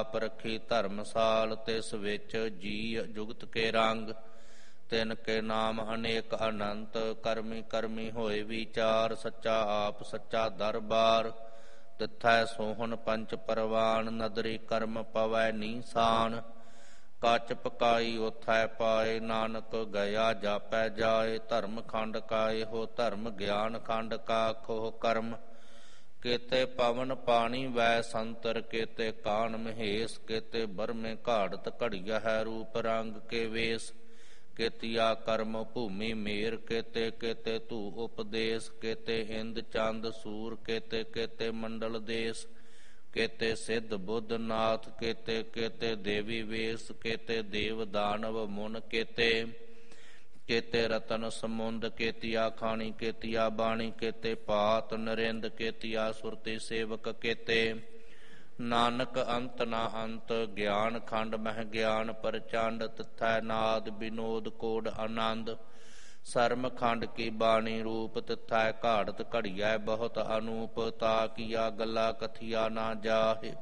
ਆਪ ਰੱਖੀ ਧਰਮਸਾਲ, ਤਿਸ ਵਿੱਚ ਜੀ ਜੁਗਤ ਕੇ ਰੰਗ। ਤਿਨ ਕੇ ਨਾਮ ਅਨੇਕ ਅਨੰਤ, ਕਰਮੀ ਕਰਮੀ ਹੋਏ ਵਿਚਾਰ। ਸੱਚਾ ਆਪ ਸੱਚਾ ਦਰਬਾਰ, ਤਿਥੈ ਸੋਹਣ ਪੰਚ ਪਰਵਾਨ। ਨਦਰੀ ਕਰਮ ਪਵੈ ਨੀਸਾਨ, ਕੱਚ ਪਕਾਈ ਉਥੈ ਪਾਏ। ਨਾਨਕ ਗਿਆ ਜਾਪੈ ਜਾਏ, ਧਰਮ ਖੰਡ ਕਾ ਇਹੋ ਧਰਮ। ਗਿਆਨ ਖੰਡ ਕਾ ਖੋਹ ਕਰਮ, ਕੇਤੇ ਪਵਨ ਪਾਣੀ ਵੈ ਸੰਤਰ। ਕੇਤੇ ਕਾਨ ਮਹੇਸ਼, ਕੇਤੇ ਬਰਮੇ ਘਾੜਤ ਘੜੀਆ ਹੈ। ਰੂਪ ਰੰਗ ਕੇ ਵੇਸ, ਕੇਤੀਆ ਕਰਮ ਭੂਮੀ ਮੇਰ। ਕੇਤੇ ਕੇਤੇ ਧੂ ਉਪਦੇਸ, ਕੇਤੇ ਇੰਦ ਚੰਦ ਸੂਰ। ਕੇਤੇ ਕੇਤੇ ਮੰਡਲ ਦੇਸ, ਕੇਤੇ ਸਿੱਧ ਬੁੱਧ ਨਾਥ। ਕੇਤੇ ਕੇਤੇ ਦੇਵੀ ਵੇਸ, ਕੇਤੇ ਦੇਵ ਦਾਨਵ ਮੁਨ। ਕੇਤੇ ਕੇਤੇ ਰਤਨ ਸਮੁੰਦ, ਕੇਤੀਆ ਖਾਣੀ ਕੇਤੀਆ ਬਾਣੀ। ਕੇਤੇ ਪਾਤ ਨਰਿੰਦ, ਕੇਤੀਆ ਸੁਰਤੀ ਸੇਵਕ। ਕੇਤੇ ਨਾਨਕ ਅੰਤ ਨਾ ਅੰਤ, ਗਿਆਨ ਖੰਡ ਮਹਿ ਗਿਆਨ ਪ੍ਰਚੰਡ। ਤਿਥੈ ਨਾਦ ਬਿਨੋਦ ਕੋਡ ਆਨੰਦ, ਸਰਮ ਖੰਡ ਕੀ ਬਾਣੀ ਰੂਪ। ਤਿਥੈ ਘਾੜਤ ਘੜੀਐ ਬਹੁਤ ਅਨੂਪ, ਤਾ ਕੀਆ ਗੱਲਾ ਕਥੀਆ ਨਾ ਜਾਹੇ।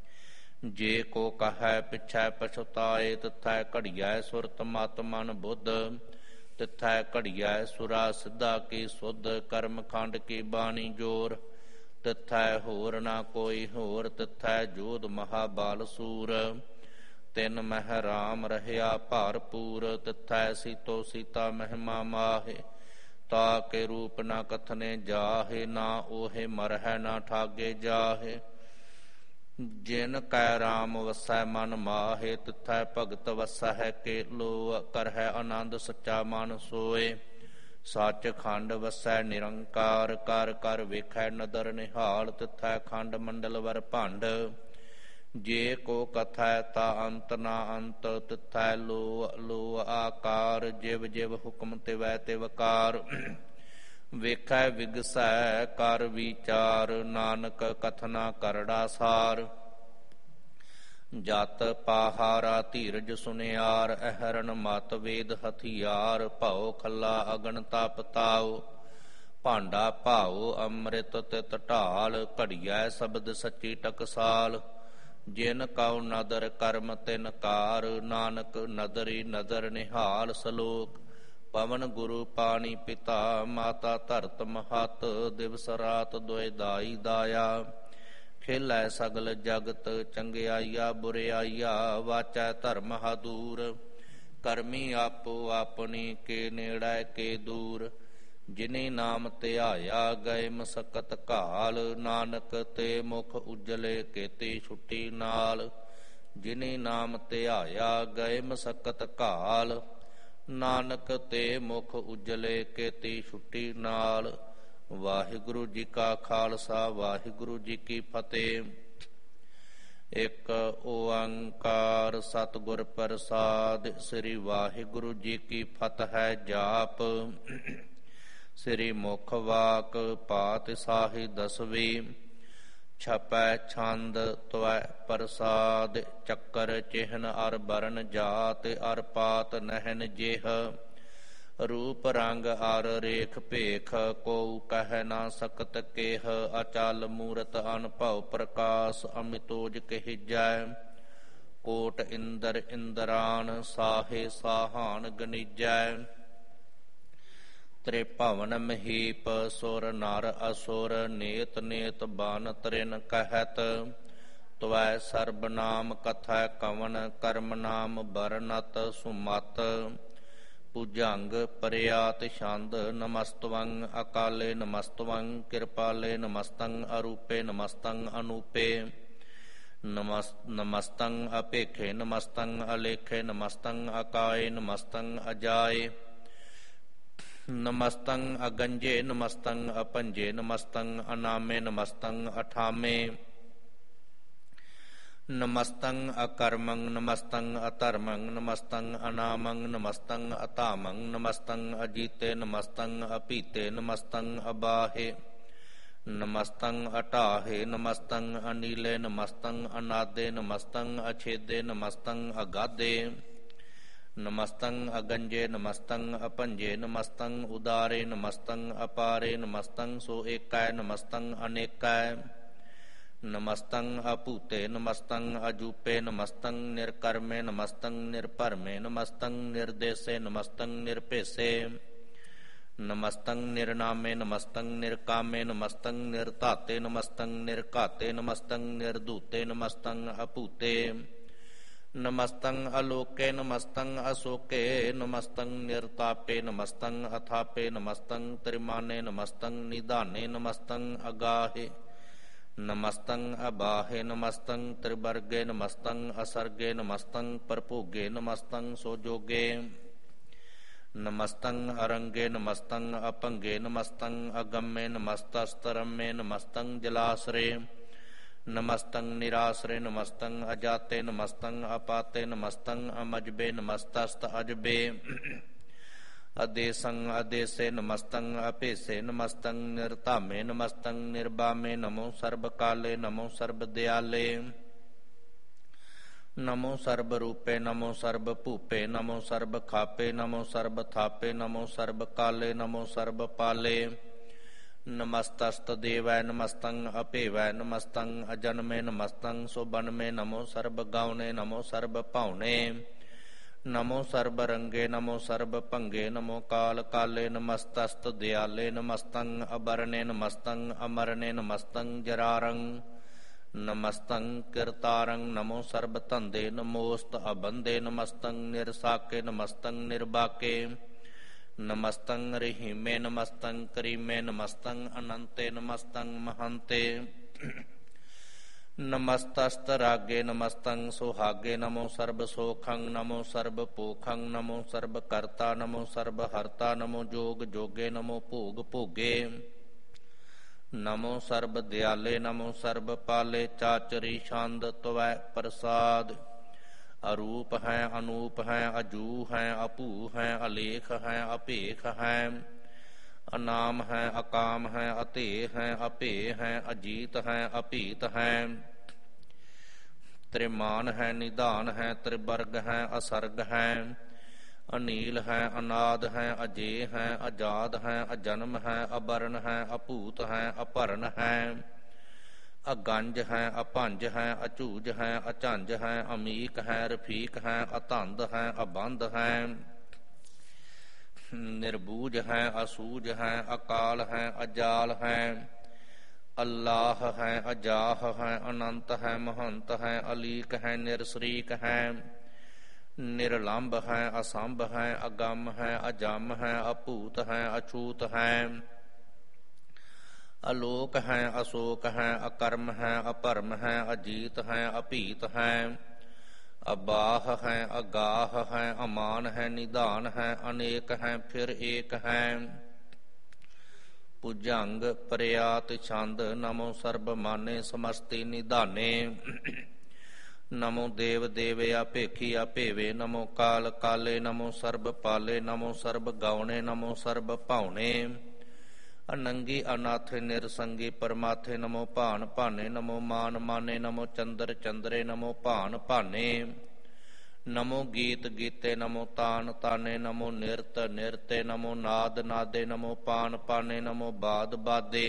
ਜੇ ਕੋ ਕਹੈ ਪਿਛੈ ਪਛੁਤਾਏ, ਤਿਥੈ ਘੜੀਐ ਸੁਰਤ ਮਤ ਮਨ ਬੁੱਧ। ਤਿਥੈ ਘੜੀਐ ਸੁਰਾ ਸਿੱਧਾ ਕੀ ਸੁਧ, ਕਰਮ ਖੰਡ ਕੀ ਬਾਣੀ ਜੋਰ। ਤਿਥੈ ਹੋਰ ਨਾ ਕੋਈ ਹੋਰ, ਤਿਥੈ ਜੋਧ ਮਹਾਬਾਲ ਸੂਰ। ਤਿਨ ਮਹਿ ਰਾਮ ਰਹਿਆ ਭਰਪੂਰ, ਤਿਥੈ ਸੀਤੋ ਸੀਤਾ ਮਹਿਮਾ ਮਾਹੇ। ਤਾ ਕੇ ਰੂਪ ਨਾ ਕਥਨੇ ਜਾਹੇ, ਨਾ ਓਹੇ ਮਰਹਿ ਨਾ ਠਾਗੇ ਜਾਹੇ। ਜਿਨ ਕੈ ਰਾਮ ਵਸੈ ਮਨ ਮਾਹੇ, ਤਿਥੈ ਭਗਤ ਵਸੈ ਕੇ ਲੋ। ਕਰਹਿ ਆਨੰਦ ਸੱਚਾ ਮਨ ਸੋਏ, ਸੱਚ ਖੰਡ ਵਸੈ ਨਿਰੰਕਾਰ। ਕਰ ਕਰ ਵੇਖੈ ਨਦਰ ਨਿਹਾਲ, ਤਿਥੈ ਖੰਡ ਮੰਡਲ ਵਰ ਭੰਡ। ਜੇ ਕੋ ਕਥੈ ਤਾ ਅੰਤ ਨਾ ਅੰਤ, ਤਿਥੈ ਲੋ ਲੋ ਆਕਾਰ। ਜਿਵ ਜਿਵ ਹੁਕਮ ਤਿਵੈ ਤਿਵਕਾਰ, ਵੇਖੈ ਵਿਗਸੈ ਕਰ ਵਿਚਾਰ। ਨਾਨਕ ਕਥਨਾ ਕਰੜਾ ਸਾਰ, ਜਤ ਪਾਹਾਰਾ ਧੀਰਜ ਸੁਨਿਆਰ। ਅਹਰਨ ਮਤ ਵੇਦ ਹਥਿਆਰ, ਭਉ ਖੱਲਾ ਅਗਨ ਤਪ ਤਾਉ। ਭਾਂਡਾ ਭਾਉ ਅੰਮ੍ਰਿਤ ਤਿਤ ਢਾਲ, ਘੜੀਐ ਸ਼ਬਦ ਸੱਚੀ ਟਕਸਾਲ। ਜਿਨ ਕਉ ਨਦਰ ਕਰਮ ਤਿਨ ਕਾਰ, ਨਾਨਕ ਨਦਰੀ ਨਦਰ ਨਿਹਾਲ। ਸਲੋਕ ਪਵਨ ਗੁਰੂ ਪਾਣੀ ਪਿਤਾ, ਮਾਤਾ ਧਰਤ ਮਹਤ। ਦਿਵਸ ਰਾਤ ਦੁਇ ਦਾਈ ਦਾਇਆ, ਖੇਲੈ ਸਗਲ ਜਗਤ। ਚੰਗਿਆਈਆ ਬੁਰਿਆਈਆ, ਵਾਚੈ ਧਰਮ ਹਦੂਰ। ਕਰਮੀ ਆਪੋ ਆਪਣੀ, ਕੇ ਨੇੜੈ ਕੇ ਦੂਰ। ਜਿਨੀ ਨਾਮ ਧਿਆਇਆ, ਗਏ ਮਸਕਤ ਘਾਲ। ਨਾਨਕ ਤੇ ਮੁਖ ਉਜਲੇ, ਕੇਤੀ ਛੁੱਟੀ ਨਾਲ। ਜਿਨੀ ਨਾਮ ਧਿਆਇਆ, ਗਏ ਮਸਕਤ ਘਾਲ। ਨਾਨਕ ਤੇ ਮੁਖ ਉਜਲੇ, ਕੇਤੀ ਛੁੱਟੀ ਨਾਲ। ਵਾਹਿਗੁਰੂ ਜੀ ਕਾ ਖਾਲਸਾ, ਵਾਹਿਗੁਰੂ ਜੀ ਕੀ ਫਤਿਹ। ਇੱਕ ਓੰਕਾਰ ਸਤਿਗੁਰ ਪ੍ਰਸਾਦਿ, ਸ੍ਰੀ ਵਾਹਿਗੁਰੂ ਜੀ ਕੀ ਫਤਿਹ ਜਾਪ। ਸ੍ਰੀ ਮੁਖ ਵਾਕ ਪਾਤਿਸਾਹੀ ਦਸਵੀ, ਛਪੈ ਛੰਦ ਤਵੈ ਪ੍ਰਸਾਦਿ। ਚੱਕਰ ਚਿਹਨ ਅਰ ਬਰਨ ਜਾਤਿ, ਅਰ ਪਾਤ ਨਹਿਨ ਜੇਹ। ਰੂਪ ਰੰਗ ਅਰ ਰੇਖ ਭੇਖ, ਕੋ ਕਹਿ ਨਾ ਸਕਤ ਕੇਹ। ਅਚਲ ਮੂਰਤ ਅਨਭਉ ਪ੍ਰਕਾਸ਼, ਅਮਿਤੋਜ ਕਹਿਜੈ। ਕੋਟ ਇੰਦਰ ਇੰਦਰਾਨ, ਸਾਹੇ ਸਾਹਾਨ ਗਨੀਜੈ। ਤ੍ਰਿਭਵਨ ਮਹੀਪ, ਸੁਰ ਨਰ ਅਸੁਰ। ਨੇਤ ਨੇਤ ਬਨ ਤ੍ਰਿਨ ਕਹਿਤ, ਤਵੈ ਸਰਬ ਨਾਮ ਕਥੈ ਕਵਨ। ਕਰਮ ਨਾਮ ਬਰਨਤ ਸੁਮਤ, ਭੁਜੰਗ ਪਰਿਆਤ ਛੰਦ। ਨਮਸਤਵੰ ਅਕਾਲੇ ਨਮਸਤਵੰ, ਕਿਰਪਾਲੇ ਨਮਸਤੰ। ਅਰੂਪੇ ਨਮਸਤੰ ਅਨੂਪੇ, ਨਮਸਤੰ ਅਪੇਖੇ ਨਮਸਤੰ। ਅਲੇਖੇ ਨਮਸਤੰ, ਅਕਾਏ ਨਮਸਤੰ ਅਜਾਏ। ਨਮਸਤੰ ਅਗੰਜੇ ਨਮਸਤੰ, ਅਪੰਜੇ ਨਮਸਤੰ। ਅਨਾਮੇ ਨਮਸਤੰ ਅਠਾਮੇ, ਨਮਸਤੰ ਅਕਰਮੰ ਨਮਸਤੰ ਅਧਰਮੰ। ਨਮਸਤੰ ਅਨਾਮੰ ਨਮਸਤੰ ਅਧਾਮੰ। ਨਮਸਤੰ ਅਜੀਤੇ ਨਮਸਤੰ ਅਪੀਤੇ। ਨਮਸਤੰ ਅਬਾਹੇ ਨਮਸਤੰ ਅਟਾਹੇ। ਨਮਸਤੰ ਅਨੀਲੇ ਨਮਸਤੰ ਅਨਾਦੇ। ਨਮਸਤੰ ਅਛੇਦੇ ਨਮਸਤੰ ਅਗਾਧੇ। ਨਮਸਤੰ ਅਗੰਜੇ ਨਮਸਤੰ ਅਪੰਜੇ। ਨਮਸਤੰ ਉਦਾਰੇ ਨਮਸਤੰ ਅਪਾਰੇ। ਨਮਸਤੰ ਸੋ ਏਕੈ ਨਮਸਤੰ ਅਨੇਕੈ। ਨਮਸਤੰ ਅਭੂਤੇ ਨਮਸਤੰ ਅਜੂਪੇ ਨਮਸਤੰ ਨਿਰਕਰਮੇ ਨਮਸਤੰ ਨਿਰਭਰਮੇ ਨਮਸਤੰ ਨਿਰਦੇਸੇ ਨਮਸਤੰ ਨਿਰਭੇਸੇ ਨਮਸਤੰ ਨਿਰਨਾਮੇ ਨਮਸਤੰ ਨਿਰਕਾਮੇ ਨਮਸਤੰ ਨਿਰਧਾਤੇ ਨਮਸਤੰ ਨਿਰਘਾਤੇ ਨਮਸਤੰ ਨਿਰਧੂਤੇ ਨਮਸਤੰ ਅਭੂਤੇ ਨਮਸਤੰ ਅਲੋਕੇ ਨਮਸਤੰ ਅਸੋਕੇ ਨਮਸਤੰ ਨਿਰਤਾਪੇ ਨਮਸਤੰ ਅਥਾਪੇ ਨਮਸਤੰ ਤ੍ਰਿਮਾਨੇ ਨਮਸਤੰ ਨਿਧਾਨੇ ਨਮਸਤੰ ਅਗਾਹੇ ਨਮਸਤੰ ਅਬਾਹੇ ਨਮਸਤੰ ਤ੍ਰਿਵਰਗੇ ਨਮਸਤੰ ਅਸਰਗੇ ਨਮਸਤੰ ਪਰਭੋਗੇ ਨਮਸਤੰ ਸੋਜੋਗੇ ਨਮਸਤੰ ਅਰੰਗੇ ਨਮਸਤੰ ਅਪੰਗੇ ਨਮਸਤੰ ਅਗੰਮੇ ਨਮਸਤਸਤਰਮੇ ਨਮਸਤੰ ਜਲਾਸਰੇ ਨਮਸਤੰ ਨਿਰਾਸਰੇ ਨਮਸਤੰ ਅਜਾਤੇ ਨਮਸਤੰ ਅਪਾਤੇ ਨਮਸਤੰ ਅਮਜਬੇ ਨਮਸਤਸਤ ਅਜਬੇ ਅਦੇਸੰ ਅਦੇਸੇ ਨਮਸਤੰ ਅਭੇਸੇ ਨਮਸਤੰ ਨਿਰਧਾਮੇ ਨਮਸਤੰ ਨਿਰਬਾਮੇ ਨਮੋ ਸਰਬ ਕਾਲੇ ਨਮੋ ਸਰਬ ਦਿਆਲੇ ਨਮੋ ਸਰਬ ਰੂਪੇ ਨਮੋ ਸਰਬ ਭੂਪੇ ਨਮੋ ਸਰਬ ਖਾਪੇ ਨਮੋ ਸਰਬ ਥਾਪੇ ਨਮੋ ਸਰਬ ਕਾਲੇ ਨਮੋ ਸਰਬ ਪਾਲੇ ਨਮਸਤਸਤ ਦੇਵੈ ਨਮਸਤੰ ਅਭੇਵੈ ਨਮਸਤੰ ਅਜਨਮੇ ਨਮਸਤੰ ਸੁਬਨਮੇ ਨਮੋ ਸਰਬ ਗਾਉਨੇ ਨਮੋ ਸਰਬ ਭਾਉਨੇ ਨਮੋ ਸਰਬ ਰੰਗੇ ਨਮੋ ਸਰਬ ਭੰਗੇ ਨਮੋ ਕਾਲ ਕਾਲੇ ਨਮਸਤਸਤ ਦਿਆਲੇ ਨਮਸਤੰ ਅਬਰਨੇ ਨਮਸਤੰ ਅਮਰਨੇ ਨਮਸਤੰ ਜਰਾਰੰ ਨਮਸਤੰ ਕਿਰਤਾਰੰ ਨਮੋ ਸਰਬ ਧੰਦੇ ਨਮੋਸਤ ਅਬੰਦੇ ਨਮਸਤੰ ਨਿਰਸਾਕੇ ਨਮਸਤੰ ਨਿਰਬਾਕੇ ਨਮਸਤੰ ਰਹੀਮੇ ਨਮਸਤੰ ਕਰੀਮੇ ਨਮਸਤੰ ਅਨੰਤੇ ਨਮਸਤੰ ਮਹੰਤੇ ਨਮਸਤਸਤ ਰਾਗੇ ਨਮਸਤੰ ਸੁਹਾਗੇ ਨਮੋ ਸਰਬ ਸੋਖੰ ਨਮੋ ਸਰਬ ਪੋਖੰ ਨਮੋ ਸਰਬ ਕਰਤਾ ਨਮੋ ਸਰਬ ਹਰਤਾ ਨਮੋ ਜੋਗ ਜੋਗੇ ਨਮੋ ਭੋਗ ਭੋਗੇ ਨਮੋ ਸਰਬ ਦਿਆਲੇ ਨਮੋ ਸਰਬ ਪਾਲੇ ਚਾਚਰੀ ਛੰਦ ਤਵੈ ਪ੍ਰਸਾਦ ਅਰੂਪ ਹੈ ਅਨੂਪ ਹੈ ਅਜੂ ਹੈ ਅਭੂ ਹੈ ਅਲੇਖ ਹੈ ਅਭੇਖ ਹੈ ਅਨਾਮ ਹੈ ਅਕਾਮ ਹੈ ਅਤੇਹ ਹੈ ਅਭੇ ਹੈ ਅਜੀਤ ਹੈ ਅਭੀਤ ਹੈ ਤ੍ਰਿਮਾਨ ਹੈ ਨਿਧਾਨ ਹੈ ਤ੍ਰਿਵਰਗ ਹੈ ਅਸਰਗ ਹੈ ਅਨੀਲ ਹੈ ਅਨਾਦ ਹੈ ਅਜੇ ਹੈ ਅਜਾਦ ਹੈ ਅਜਨਮ ਹੈ ਅਬਰਨ ਹੈ ਅਭੂਤ ਹੈ ਅਭਰਨ ਹੈ ਅਗੰਜ ਹੈ ਅਭੰਜ ਹੈ ਅਝੂਜ ਹੈ ਅਝੰਜ ਹੈ ਅਮੀਕ ਹੈ ਰਫੀਕ ਹੈ ਅਤੰਦ ਹੈ ਅਬੰਧ ਹੈ ਨਿਰਬੂਜ ਹੈ ਅਸੂਜ ਹੈ ਅਕਾਲ ਹੈ ਅਜਾਲ ਹੈ ਅੱਲਾਹ ਹੈ ਅਜਾਹ ਹੈ ਅਨੰਤ ਹੈ ਮਹੰਤ ਹੈ ਅਲੀਕ ਹੈ ਨਿਰਸਰੀਕ ਹੈ ਨਿਰਲੰਭ ਹੈ ਅਸੰਭ ਹੈ ਅਗੰਮ ਹੈ ਅਜਮ ਹੈ ਅਭੂਤ ਹੈ ਅਛੂਤ ਹੈ ਅਲੋਕ ਹੈ ਅਸ਼ੋਕ ਹੈ ਅਕਰਮ ਹੈ ਅਭਰਮ ਹੈ ਅਜੀਤ ਹੈ ਅਭੀਤ ਹੈ ਅਬਾਹ ਹੈ ਅਗਾਹ ਹੈ ਅਮਾਨ ਹੈ ਨਿਧਾਨ ਹੈ ਅਨੇਕ ਹੈ ਫਿਰ ਏਕ ਹੈ ਭੁਜੰਗ ਪ੍ਰਿਆਤ ਛੰਦ ਨਮੋ ਸਰਬ ਮਾਨੇ ਸਮਸਤੀ ਨਿਧਾਨੇ ਨਮੋ ਦੇਵ ਦੇਵਿਆ ਭੇਖੀਆ ਭੇਵੇ ਨਮੋ ਕਾਲ ਕਾਲੇ ਨਮੋ ਸਰਬ ਪਾਲੇ ਨਮੋ ਸਰਬ ਗਾਉਣੇ ਨਮੋ ਸਰਬ ਭਾਉਣੇ ਅਨੰਗੀ ਅਨਾਥ ਨਿਰਸੰਗੀ ਪਰਮਾਥੇ ਨਮੋ ਭਾਨ ਭਾਨੇ ਨਮੋ ਮਾਨ ਮਾਨੇ ਨਮੋ ਚੰਦਰ ਚੰਦਰੇ ਨਮੋ ਭਾਨ ਭਾਨੇ ਨਮੋ ਗੀਤ ਗੀਤੇ ਨਮੋ ਤਾਨ ਤਾਨੇ ਨਮੋ ਨਿਰਤ ਨਿਰਤੇ ਨਮੋ ਨਾਦ ਨਾਦੇ ਨਮੋ ਪਾਨ ਪਾਨੇ ਨਮੋ ਬਾਦ ਬਾਦੇ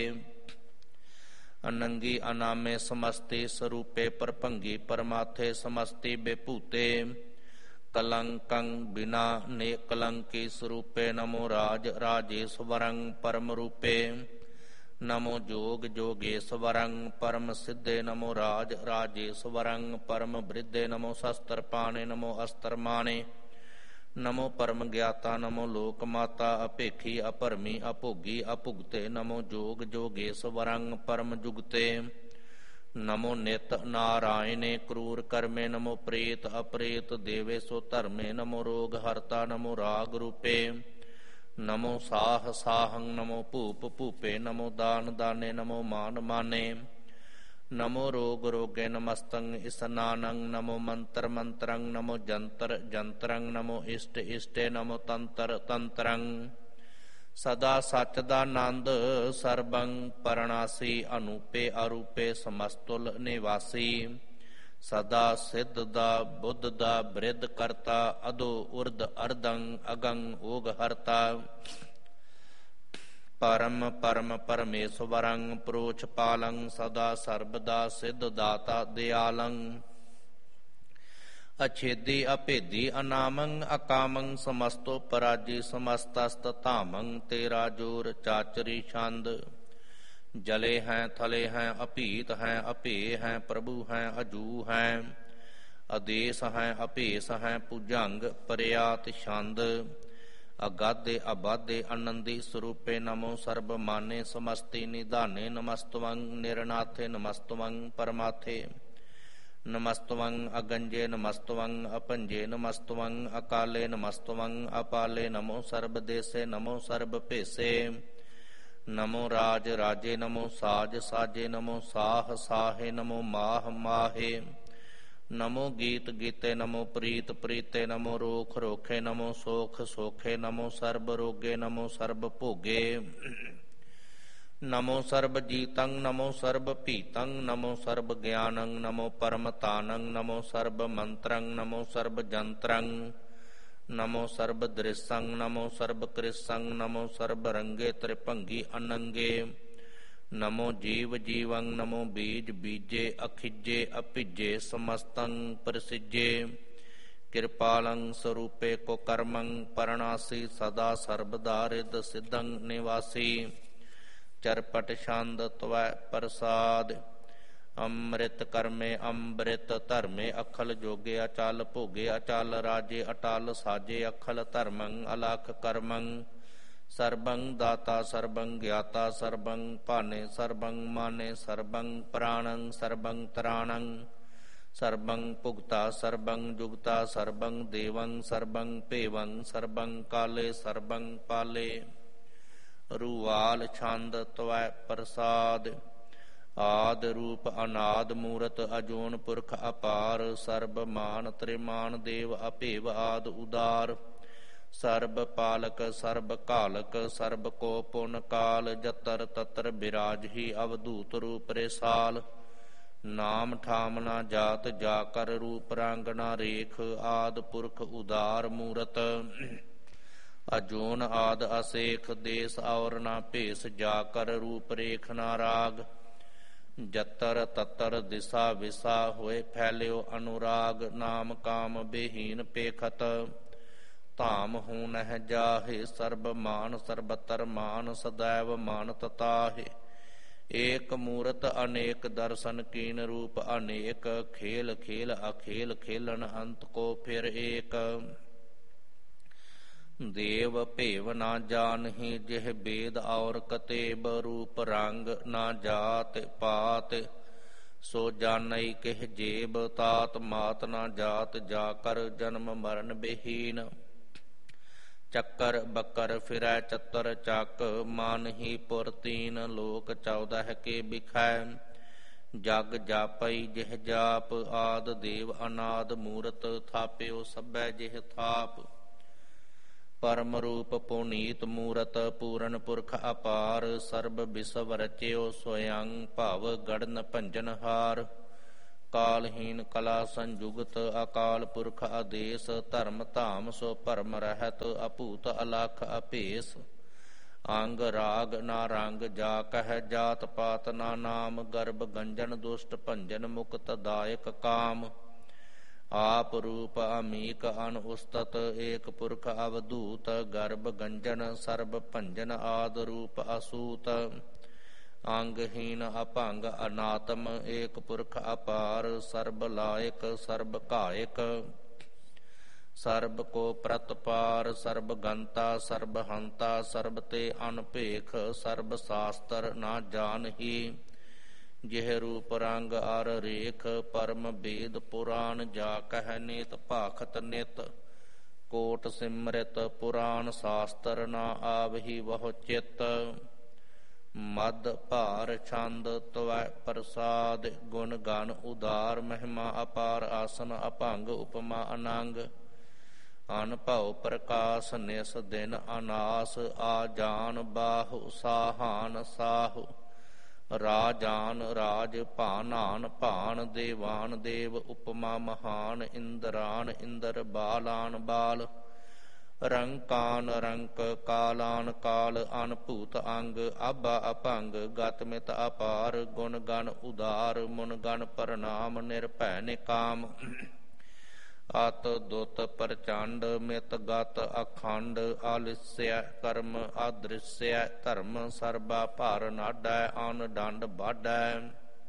ਅਨੰਗੀ ਅਨਾਮੇ ਸਮਸਤੀ ਸਰੂਪੇ ਪਰਭੰਗੀ ਪਰਮਾਥੇ ਸਮਸਤੀ ਬੇਭੂਤੇ ਕਲੰਕੰ ਬਿਨਾ ਨੇ ਕਲੰਕੀ ਸਰੂਪੇ ਨਮੋ ਰਾਜ ਰਾਜੇਸ਼ਵਰੰ ਪਰਮ ਰੂਪੇ ਨਮੋ ਜੋਗ ਜੋਗੇਸ਼ਵਰੰ ਪਰਮ ਸਿੱਧੇ ਨਮੋ ਰਾਜ ਰਾਜੇਸ਼ਵਰੰ ਪਰਮ ਬ੍ਰਿਧੇ ਨਮੋ ਸ਼ਸਤਰ ਪਾਣੇ ਨਮੋ ਅਸਤਰ ਮਾਣੇ ਨਮੋ ਪਰਮ ਗਿਆਤਾ ਨਮੋ ਲੋਕ ਮਾਤਾ ਅਭੇਖੀ ਅਭਰਮੀ ਅਭੋਗੀ ਅਭੁਗਤੇ ਨਮੋ ਜੋਗ ਜੋਗੇਸ਼ਵਰੰ ਪਰਮ ਜੁਗਤੇ ਨਮੋ ਨਿਤ ਨਾਰਾਇਣੇ ਕਰੂਰ ਕਰਮੇ ਨਮੋ ਪ੍ਰੇਤ ਅਪ੍ਰੇਤ ਦੇਵੇ ਸੋ ਧਰਮੇ ਨਮੋ ਰੋਗ ਹਰਤਾ ਨਮੋ ਰਾਗ ਰੂਪੇ ਨਮੋ ਸਾਹ ਸਾਹੰ ਨਮੋ ਭੂਪ ਭੂਪੇ ਨਮੋ ਦਾਨ ਦਾਨੇ ਨਮੋ ਮਾਨ ਮਾਨੇ ਨਮੋ ਰੋਗ ਰੋਗੇ ਨਮਸਤੰ ਇਸਨਾਨੰ ਨਮੋ ਮੰਤਰ ਮੰਤਰੰ ਨਮੋ ਜੰਤਰ ਜੰਤਰੰ ਨਮੋ ਇਸ਼ਟ ਇਸ਼ਟੇ ਨਮੋ ਤੰਤਰ ਤੰਤਰੰ ਸਦਾ ਸਚ ਦਾ ਆਨੰਦ ਸਰਬੰ ਪਰਣਾਸੀ ਅਨੂਪੇ ਅਰੂਪੇ ਸਮਸਤੁਲ ਨਿਵਾਸੀ ਸਦਾ ਸਿੱਧ ਦਾ ਬੁੱਧ ਦਾ ਬ੍ਰਿਧ ਕਰਤਾ ਅਦੋ ਉਰਧ ਅਰਧੰ ਅਗੰ ਓਗ ਹਰਤਾ ਪਰਮ ਪਰਮ ਪਰਮੇਸ਼ਵਰੰ ਪ੍ਰੋਛ ਪਾਲੰ ਸਦਾ ਸਰਬਦਾ ਸਿੱਧ ਦਾਤਾ ਦਿਆਲੰ ਅਛੇਦੀ ਅਭੇਦੀ ਅਨਾਮੰ ਅਕਾਮੰ ਸਮਸਤੋ ਪਰਾਜੀ ਸਮਸਤਸਤ ਧਾਮੰ ਤੇਰਾ ਜੋਰ ਚਾਚਰੀ ਛੰਦ ਜਲੇ ਹੈ ਥਲੇ ਹੈ ਅਭੀਤ ਹੈ ਅਭੇ ਹੈ ਪ੍ਰਭੂ ਹੈ ਅਜੂ ਹੈ ਆਦੇਸ ਹੈ ਅਭੇਸ ਹੈ ਭੁਜੰਗ ਪਰਿਆਤ ਛੰਦ ਅਗਾਧੇ ਅਬਾਧੇ ਆਨੰਦੀ ਸਰੂਪੇ ਨਮੋ ਸਰਬ ਮਾਨੇ ਸਮਸਤੀ ਨਿਧਾਨੇ ਨਮਸਤਵੰ ਨਿਰਨਾਥੇ ਨਮਸਤਵੰ ਪਰਮਾਥੇ ਨਮਸਤਵੰ ਅਗੰਜੇ ਨਮਸਤਵੰ ਅਪੰਜੇ ਨਮਸਤਵੰ ਅਕਾਲੇ ਨਮਸਤਵੰ ਅਪਾਲੇ ਨਮੋ ਸਰਬ ਦੇਸੇ ਨਮੋ ਸਰਬ ਭੇਸੇ ਨਮੋ ਰਾਜ ਰਾਜੇ ਨਮੋ ਸਾਜ ਸਾਜੇ ਨਮੋ ਸਾਹ ਸਾਹੇ ਨਮੋ ਮਾਹ ਮਾਹੇ ਨਮੋ ਗੀਤ ਗੀਤੇ ਨਮੋ ਪ੍ਰੀਤ ਪ੍ਰੀਤੇ ਨਮੋ ਰੋਖ ਰੋਖੇ ਨਮੋ ਸੋਖ ਸੋਖੇ ਨਮੋ ਸਰਬ ਰੋਗੇ ਨਮੋ ਸਰਬ ਭੋਗੇ ਨਮੋ ਸਰਬ ਜੀਤੰ ਨਮੋ ਸਰਬ ਭੀਤੰ ਨਮੋ ਸਰਬ ਗਿਆਨੰ ਨਮੋ ਪਰਮਤਾਨੰ ਨਮੋ ਸਰਬ ਮੰਤਰੰ ਨਮੋ ਸਰਬ ਜੰਤਰੰ ਨਮੋ ਸਰਬ ਦ੍ਰਿਸ਼ੰ ਨਮੋ ਸਰਬ ਕ੍ਰਿਸ਼ੰ ਨਮੋ ਸਰਬ ਰੰਗੇ ਤ੍ਰਿਭੰਗੀ ਅਨੰਗੇ ਨਮੋ ਜੀਵ ਜੀਵੰ ਨਮੋ ਬੀਜ ਬੀਜੇ ਅਖਿਜੇ ਅਭਿਜੇ ਸਮਸਤੰ ਪ੍ਰਸਿਜੇ ਕਿਰਪਾਲੰ ਸਰੂਪੇ ਕੋ ਕਰਮੰ ਪਰਣਾਸੀ ਸਦਾ ਸਰਬਦਾ ਰਿਦ ਸਿद्धੰ ਨਿਵਾਸੀ ਚਰਪਟ ਛੰਦ ਤਵੈ ਪ੍ਰਸਾਦ ਅੰਮ੍ਰਿਤ ਕਰਮੇ ਅੰਮ੍ਰਿਤ ਧਰਮੇ ਅਖਲ ਜੋਗੇ ਅਚਲ ਭੋਗੇ ਅਚਲ ਰਾਜੇ ਅਟਲ ਸਾਜੇ ਅਖਲ ਧਰਮੰ ਅਲਖ ਕਰਮੰ ਸਰਬੰ ਦਾਤਾ ਸਰਬੰ ਗਿਆਤਾ ਸਰਬੰ ਭਾਨੇ ਸਰਬੰ ਮਾਨੇ ਸਰਬੰ ਪ੍ਰਾਣੰ ਸਰਬੰ ਤਰਾਣੰ ਸਰਬੰ ਭੁਗਤਾ ਸਰਬੰ ਜੁਗਤਾ ਸਰਬੰ ਦੇਵੰ ਸਰਬੰ ਭੇਵੰ ਸਰਬੰ ਕਾਲੇ ਸਰਬੰ ਪਾਲੇ ਰੂਵਾਲ ਛੰਦ ਤਵੈ ਪ੍ਰਸਾਦ ਆਦ ਰੂਪ ਅਨਾਦ ਮੂਰਤ ਅਜੋਨ ਪੁਰਖ ਅਪਾਰ ਸਰਬ ਮਾਨ ਤ੍ਰਿਮਾਨ ਦੇਵ ਅਭੇਵ ਆਦ ਉਦਾਰ ਸਰਬ ਪਾਲਕ ਸਰਬ ਘਾਲਕ ਸਰਬ ਕੋ ਪੁਨ ਕਾਲ ਜਤਰ ਤਤਰ ਬਿਰਾਜਹੀ ਅਵਧੂਤ ਰੂਪ ਰੇਸਾਲ ਨਾਮ ਠਾਮ ਨਾ ਜਾਤ ਜਾ ਕਰ ਰੂਪ ਰੰਗ ਨਾ ਰੇਖ ਆਦ ਪੁਰਖ ਉਦਾਰ ਮੂਰਤ ਅਜੋਨ ਆਦ ਅਸੇਖ ਦੇਸ ਔਰ ਨਾ ਭੇਸ ਜਾ ਕਰ ਰੂਪ ਰੇਖ ਨਾ ਰਾਗ ਜਤਰ ਤਤਰ ਦਿਸਾ ਵਿਸਾ ਹੋਏ ਫੈਲਿਓ ਅਨੁਰਾਗ ਨਾਮ ਕਾਮ ਬੇਹੀਨ ਪੇਖਤ ਧਾਮ ਹੂੰ ਨਹਿ ਜਾਹੇ ਸਰਬ ਮਾਨ ਸਰਬਤਰ ਮਾਨ ਸदैव ਮਾਨ ਤਤਾਹੇ ਏਕ ਮੂਰਤ ਅਨੇਕ ਦਰਸ਼ਨ ਕੀਨ ਰੂਪ ਅਨੇਕ ਖੇਲ ਖੇਲ ਅਖੇਲ ਖੇਲਣ ਅੰਤ ਕੋ ਫਿਰ ਏਕ ਦੇਵ ਭੇਵ ਨਾ ਜਾਨਹੀ ਜਿਹ ਬੇਦ ਔਰ ਕਤੇਬ ਰੂਪ ਰੰਗ ਨਾ ਜਾਤ ਪਾਤ ਸੋ ਜਾਣਈ ਕਿਹ ਜੇਬ ਤਾਤ ਮਾਤ ਨਾ ਜਾਤ ਜਾ ਕਰ ਜਨਮ ਮਰਨ ਬਹੀਨ ਚੱਕਰ ਬੱਕਰ ਫਿਰੈ ਚਤਰ ਚੱਕ ਮਨ ਹੀ ਪੁਰ ਤੀਨ ਲੋਕ 14 ਕੇ ਬਿਖੈ ਜਗ ਜਾਪਈ ਜਿਹ ਜਾਪ ਆਦ ਦੇਵ ਅਨਾਦ ਮੂਰਤ ਥਾਪਿਓ ਸਭੈ ਜਿਹ ਥਾਪ ਪਰਮ ਰੂਪ ਪੁਨੀਤ ਮੂਰਤ ਪੂਰਨ ਪੁਰਖ ਅਪਾਰ ਸਰਬ ਵਿਸਵ ਰਚਿਓ ਸੋਯੰ ਭਵ ਗੜਨ ਭੰਜਨ ਹਾਰ ਕਾਲਹੀਨ ਕਲਾ ਸੰਜੁਗਤ ਅਕਾਲ ਪੁਰਖ ਆਦੇਸ ਧਰਮ ਧਾਮ ਸੋ ਭਰਮ ਰਹਿਤ ਅਭੂਤ ਅਲਖ ਅਭੇਸ ਅੰਗ ਰਾਗ ਨਾ ਰੰਗ ਜਾ ਕਹਿ ਜਾਤ ਪਾਤ ਨਾ ਨਾਮ ਗਰਭ ਗੰਜਨ ਦੁਸ਼ਟ ਭੰਜਨ ਮੁਕਤ ਦਾਇਕ ਕਾਮ ਆਪ ਰੂਪ ਅਮੀਕ ਅਨ ਉਸਤਤ ਏਕ ਪੁਰਖ ਅਵਧੂਤ ਗਰਭ ਗੰਜਨ ਸਰਬ ਭੰਜਨ ਆਦ ਰੂਪ ਅਸੂਤ ਅੰਗਹੀਨ ਅਭੰਗ ਅਨਾਤਮ ਏਕ ਪੁਰਖ ਅਪਾਰ ਸਰਬ ਲਾਇਕ ਸਰਬ ਘਾਇਕ ਸਰਬ ਕੋ ਪ੍ਰਤਪਾਰ ਸਰਬ ਗੰਤਾ ਸਰਬ ਹੰਤਾ ਸਰਬ ਤੇ ਅਨਭੇਖ ਸਰਬ ਸ਼ਾਸਤਰ ਨਾ ਜਾਣਹੀ ਜਿਹ ਰੂਪ ਰੰਗ ਅਰ ਰੇਖ ਪਰਮ ਬੇਦ ਪੁਰਾਨ ਜਾ ਕਹਿ ਨੇਤ ਭਾਖਤ ਨਿਤ ਕੋਟ ਸਿਮਰਿਤ ਪੁਰਾਨ ਸ਼ਾਸਤਰ ਨਾ ਆਵਹੀ ਬਹੁ ਚਿਤ ਮਦ ਭਾਰ ਛੰਦ ਤਵੈ ਪ੍ਰਸਾਦ ਗੁਣ ਗਨ ਉਦਾਰ ਮਹਿਮਾ ਅਪਾਰ ਆਸਨ ਅਭੰਗ ਉਪਮਾ ਅਨੰਗ ਅਨਭਉ ਪ੍ਰਕਾਸ਼ ਨਿਸ ਦਿਨ ਅਨਾਸ ਆ ਜਾਨ ਬਾਹੁ ਸਾਹਾਨ ਸਾਹੁ ਰਾਜਾਨ ਰਾਜ ਭਾਨਾਨ ਭਾਨ ਦੇਵਾਨ ਦੇਵ ਉਪਮਾ ਮਹਾਨ ਇੰਦਰਾਨ ਇੰਦਰ ਬਾਲਾਨ ਬਾਲ ਰੰਕਾਨ ਰੰਕ ਕਾਲਾਨ ਕਾਲ ਅਨਭੂਤ ਅੰਗ ਆਬਾ ਅਭੰਗ ਗਤ ਮਿਤ ਅਪਾਰ ਗੁਣ ਗਣ ਉਦਾਰ ਮੁਨ ਗਣ ਪ੍ਰਣਾਮ ਨਿਰਭੈ ਨਿਕਾਮ ਅਤ ਦੁਤ ਪ੍ਰਚੰਡ ਮਿਤ ਗਤ ਅਖੰਡ ਆਲਿਸਯ ਕਰਮ ਆਦ੍ਰਿਸਯ ਧਰਮ ਸਰਬਾ ਭਾਰ ਨਾਡੈ ਅਨ ਡੰਡ ਬਾਢੈ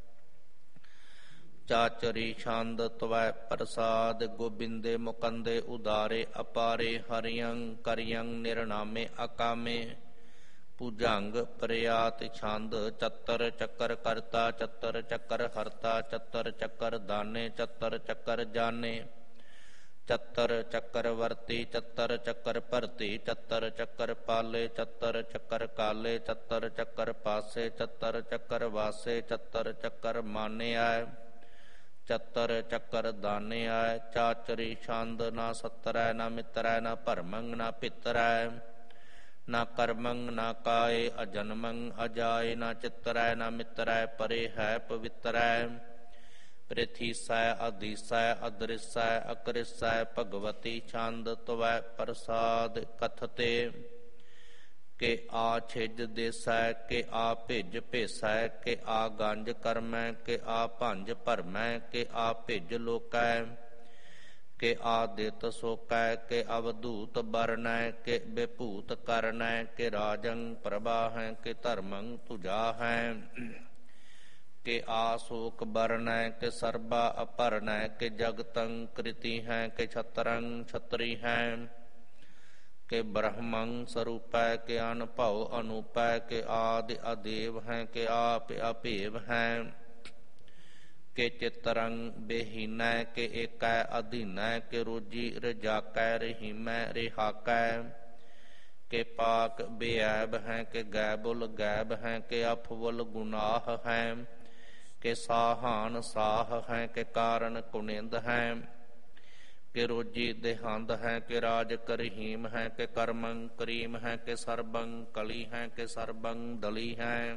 ਚਾਚਰੀ ਛੰਦ ਤਵੈ ਪ੍ਰਸਾਦ ਗੋਬਿੰਦੇ ਮੁਕੰਦੇ ਉਦਾਰੇ ਅਪਾਰੇ ਹਰਿਯੰ ਕਰਿਯੰ ਨਿਰਨਾਮੇ ਅਕਾਮੇ ਭੁਜੰਗ ਪ੍ਰਿਆਤ ਛੰਦ ਚੱਤਰ ਚੱਕਰ ਕਰਤਾ ਚੱਤਰ ਚੱਕਰ ਹਰਤਾ ਚੱਤਰ ਚੱਕਰ ਦਾਨੇ ਚੱਤਰ ਚੱਕਰ ਜਾਣੇ ਚੱਤਰ ਚੱਕਰ ਵਰਤੀ ਚੱਤਰ ਚੱਕਰ ਭਰਤੀ ਚੱਤਰ ਚੱਕਰ ਪਾਲੇ ਚੱਤਰ ਚੱਕਰ ਕਾਲੇ ਚੱਤਰ ਚੱਕਰ ਪਾਸੇ ਚੱਤਰ ਚੱਕਰ ਵਾਸੇ ਚੱਤਰ ਚੱਕਰ ਮਾਨਿਆ ਚੱਤਰ ਚੱਕਰ ਦਾਨਿਆ ਚਾਚਰੀ ਛੰਦ ਨਾ ਸਤਰੈ ਨਾ ਮਿਤਰੈ ਨਾ ਭਰਮੰ ਨਾ ਪਿਤਰੈ ਨਾ ਕਰਮੰ ਨਾ ਕਾਏ ਅਜਨਮੰ ਅਜਾਏ ਨਾ ਚਿਤਰੈ ਨਾ ਮਿਤਰੈ ਪਰੇ ਹੈ ਪਵਿੱਤਰੈ ਪ੍ਰਿਥੀਸੈ ਅਧੀਸੈ ਅਦ੍ਰਿਸੈ ਅਕ੍ਰਿਸੈ ਭਗਵਤੀ ਛੰਦ ਤਵੈ ਪ੍ਰਸਾਦ ਕਥਤੇ ਕਿ ਆ ਛਿਜ ਦੇਸੈ ਕਿ ਆ ਭਿਜ ਭੇਸੈ ਕਿ ਆ ਗੰਜ ਕਰਮੈ ਕਿ ਆ ਭੰਜ ਭਰਮੈ ਕਿ ਆ ਭਿਜ ਲੋਕੈ ਕਿ ਆ ਦਿਤ ਸੋਕੈ ਕਿ ਅਵਧੂਤ ਬਰਨੈ ਕਿ ਬਿਭੂਤ ਕਰਨੈ ਕਿ ਰਾਜੰ ਪ੍ਰਭਾਹੈ ਕਿ ਧਰਮੰ ਤੁਜਾਹੈ ਕਿ ਆ ਸੋਕ ਬਰਨੈ ਕਿ ਸਰਬਾ ਅਪਰਨੈ ਕਿ ਜਗਤੰ ਕ੍ਰਿਤੀ ਹੈ ਕਿ ਛਤਰੰ ਛਤਰੀ ਹੈ ਕਿ ਬ੍ਰਹਮੰ ਸਰੂਪੈ ਕਿ ਅਨਭਉ ਅਨੂਪੈ ਕਿ ਆਦਿ ਅਦੇਵ ਹੈ ਕਿ ਆਪ ਅਭੇਵ ਹੈ ਕਿ ਚਿਤਰੰ ਬੇਹੀਨੈ ਕਿ ਏਕੈ ਅਧੀਨੈ ਕਿ ਰੋਜੀ ਰਜਾਕੈ ਰਹੀਮੈ ਰਿਹਾਕੈ ਕਿ ਪਾਕ ਬੇਐਬ ਹੈ ਕਿ ਗੈਬੁਲ ਗੈਬ ਹੈ ਕਿ ਅਫਵਲ ਗੁਨਾਹ ਹੈ ਕਿ ਸਾਹਾਨ ਸਾਹ ਹੈ ਕਿ ਕਾਰਨ ਕੁਨਿੰਦ ਹੈ ਕਿ ਰੋਜੀ ਦੇਹੰਦ ਹੈ ਕਿ ਰਾਜ ਕਰਹੀਮ ਹੈ ਕਿ ਕਰਮੰ ਕਰੀਮ ਹੈ ਕਿ ਸਰਬੰ ਕਲੀ ਹੈ ਕਿ ਸਰਬੰ ਦਲੀ ਹੈ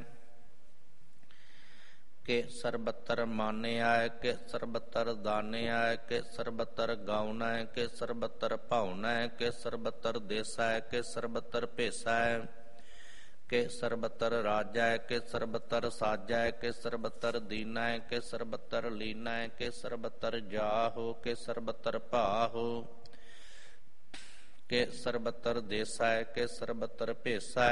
ਕਿ ਸਰਬਤਰ ਮਾਨਿਆ ਕਿ ਸਰਬਤਰ ਦਾਨਿਆ ਕਿ ਸਰਬਤਰ ਗਾਉਣਾ ਕਿ ਸਰਬਤਰ ਭਾਉਣਾ ਕਿ ਸਰਬਤਰ ਦੇਸਾ ਕਿ ਸਰਬਤਰ ਭੇਸਾ ਕਿ ਸਰਬਤਰ ਰਾਜਾ ਕਿ ਸਰਬਤਰ ਸਾਜਾ ਕਿ ਸਰਬਤਰ ਦੀਨਾ ਕਿ ਸਰਬਤਰ ਲੀਨਾ ਕਿ ਸਰਬਤਰ ਜਾਹੋ ਕਿ ਸਰਬਤਰ ਭਾਹੋ ਕਿ ਸਰਬਤਰ ਦੇਸਾ ਕਿ ਸਰਬਤਰ ਭੇਸਾ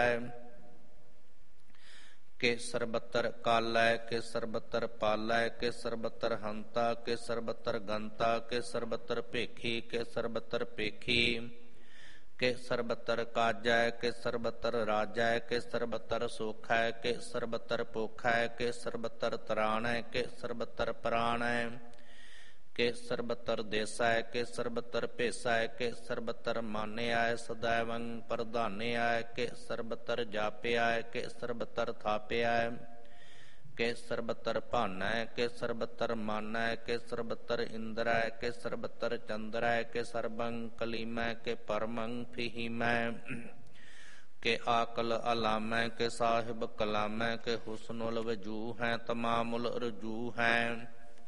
ਕਿ ਸਰਬਤਰ ਕਾਲੈ ਕਿ ਸਰਬਤਰ ਪਾਲੈ ਕਿ ਸਰਬਤਰ ਹੰਤਾ ਕਿ ਸਰਬਤਰ ਗੰਤਾ ਕਿ ਸਰਬਤਰ ਭੇਖੀ ਕਿ ਸਰਬਤਰ ਭੇਖੀ ਕਿ ਸਰਬਤਰ ਕਾਜੈ ਕਿ ਸਰਬਤਰ ਰਾਜੈ ਕਿ ਸਰਬਤਰ ਸੋਖੈ ਕਿ ਸਰਬਤਰ ਪੋਖੈ ਕਿ ਸਰਬਤਰ ਤਰਾਣੈ ਕਿ ਸਰਬਤਰ ਪ੍ਰਾਣੈ ਕਿ ਸਰਬਤਰ ਦੇਸੈ ਕਿ ਸਰਬਤਰ ਭੇਸੈ ਕਿ ਸਰਬਤਰ ਮਾਨਿਆ ਸदैवੰ ਪ੍ਰਧਾਨਿਆ ਕਿ ਸਰਬਤਰ ਜਾਪਿਆ ਕਿ ਸਰਬਤਰ ਥਾਪਿਆ ਕਿ ਸਰਬਤਰ ਭਾਨੈ ਕਿ ਸਰਬਤਰ ਮਾਨੈ ਕਿ ਸਰਬਤਰ ਇੰਦਰੈ ਕਿ ਸਰਬਤਰ ਚੰਦਰੈ ਕਿ ਸਰਬੰ ਕਲੀਮੈ ਕਿ ਪਰਮੰ ਫਹੀਮੈ ਕਿ ਆਕਲ ਅਲਾਮੈ ਕਿ ਸਾਹਿਬ ਕਲਾਮੈ ਕਿ ਹੁਸਨੁਲ ਵਜੂਹ ਹੈ ਤਮਾਮੁਲ ਰਜੂ ਹੈ